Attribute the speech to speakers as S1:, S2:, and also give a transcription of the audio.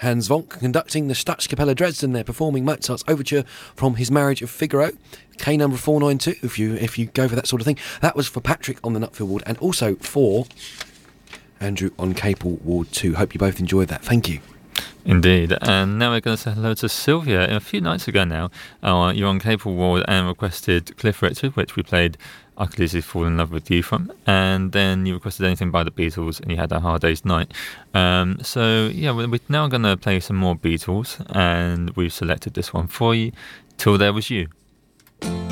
S1: Hans Vonk conducting the Staatskapelle Dresden. They're performing Mozart's overture from his Marriage of Figaro, K number 492, if you go for that sort of thing. That was for Patrick on the Nupfield Ward, and also for Andrew on Capel Ward 2. Hope you both enjoyed that. Thank you.
S2: Indeed. And now we're going to say hello to Sylvia. A few nights ago now, you're on Capel Ward and requested Cliff Richard, which we played I Could Easily Fall in Love with You from, and then you requested Anything by the Beatles, and you had A Hard Day's Night. So yeah, we're now going to play some more Beatles, and we've selected this one for you, Till There Was You.